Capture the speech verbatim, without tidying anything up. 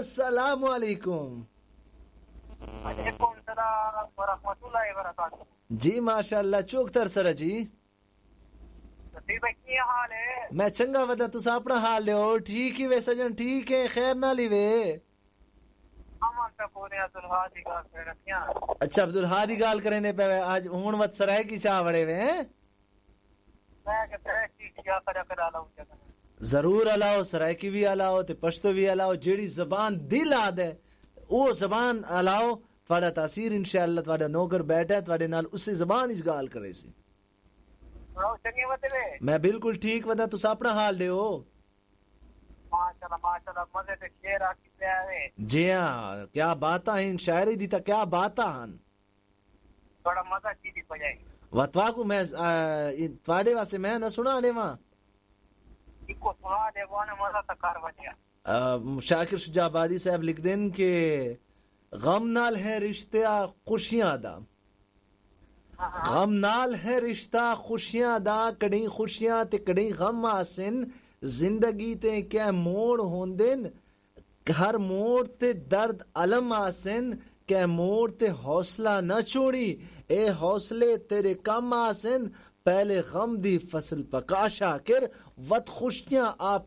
السلام علیکم. وعلیکم السلام ورحمۃ اللہ وبرکاتہ. جی ماشاء اللہ چوکتر سر جی کی حال ہے؟ میں چنگا ودا تسا اپنا حال لیو. ٹھیک ہی وے سجن ٹھیک ہے خیر نہ لی وے. اچھا عبدالحادی گال کریں دے پہ آج ہون وقت سرائے کی چاہ وڑے وے ہیں. ضرور الاؤ سرائے کی بھی الاؤ تے پشتو بھی الاؤ جیڑی زبان دل آد ہے وہ زبان الاؤ. تھوڑا تاثیر انشاءاللہ تھوڑا نوکر بیٹھا ہے تھوڑے نال اسی زبان اس گال کرے سی. میں بالکل ٹھیک ودا تسا اپنا حال لے ہو. جی ہاں کیا باتاں ہیں شاعری دی تا کیا باتاں ہیں. بڑا مزہ چیزی پجائے وطوا کو میں تھوڑے واسے میں نہ سنا لے وہاں کو سنا دے وانا مزہ تا کار بجیا. شاکر شجاع آبادی صاحب لکھ دین کہ غم نال ہے رشتہ خوشیاں دا. غم نال ہے رشتہ خوشیاں دا کڑی خوشیاں تے کڑی غم آسن. زندگی تے کیا موڑ ہوندن ہر موڑ تے درد علم آسن. کہ موڑ تے حوصلہ نہ چھوڑی اے حوصلے تیرے کم آسن. پہلے غم دی فصل پکا شاکر وت خوشیاں آپ